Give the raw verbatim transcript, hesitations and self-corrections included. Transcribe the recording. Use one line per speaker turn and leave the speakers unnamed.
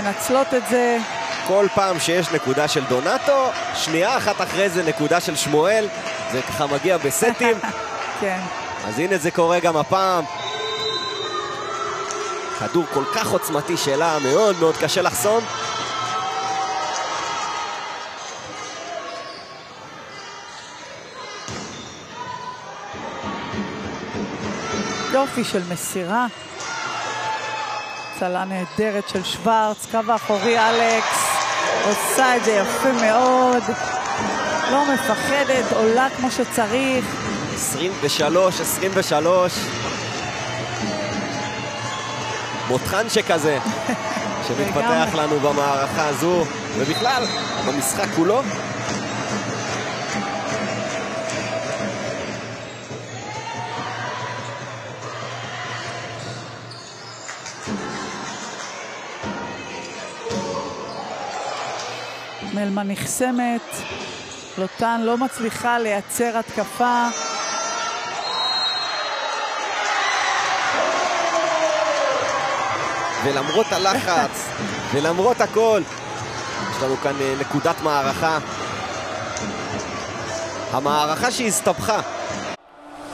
מנצלות את זה.
כל פעם שיש נקודה של דונטו, שנייה אחת אחרי זה נקודה של שמואל, זה ככה מגיע בסטים.
כן.
אז הנה זה קורה גם הפעם. כדור כל כך עוצמתי שלה, מאוד מאוד קשה לחסום.
יופי של מסירה. צלה נהדרת של שוורץ, קו האחורי אלכס. עושה את זה יפה מאוד. לא מפחדת, עולה כמו שצריך.
עשרים ושלוש, עשרים ושלוש. מותחן שכזה, שמתפתח לנו במערכה הזו, ובכלל, במשחק כולו.
מלמן נחסמת, לוטן לא מצליחה לייצר התקפה.
ולמרות הלחץ, ולמרות הכל, יש לנו כאן נקודת מערכה. המערכה שהסתבכה.